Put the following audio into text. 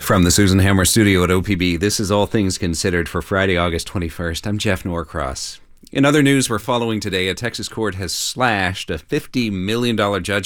From the Susan Hammer studio at OPB, this is All Things Considered for Friday, August 21st. I'm Jeff Norcross. In other news we're following today, a Texas court has slashed a $50 million judgment